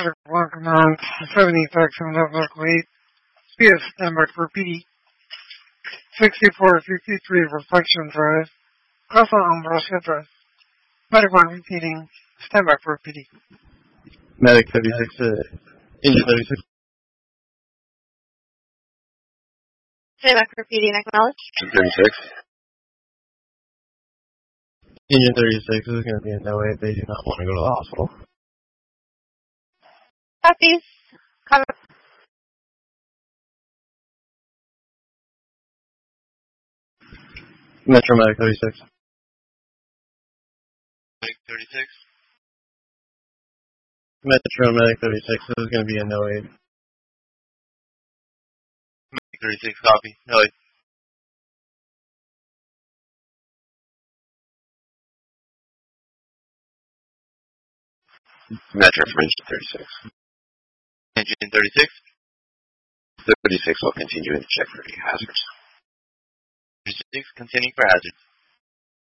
District 1 Command 76 and Network Lead. PS Standby for PD. 6453 Reflection Drive. Alpha Umbrella Drive. Medic 1 repeating. Standby for PD. Medic 36, Engine 36. Standby for PD and acknowledge. 36. Engine 36 is going to be in no way. They do not want to go to the hospital. Copies. Cover. Metro Medic 36. Medic 36. Metro Medic 36 is going to be in no aid. Medic 36, copy. No aid. Metro from Engine 36. Engine 36. 36 will continue in check for hazards. 36, continuing for hazards.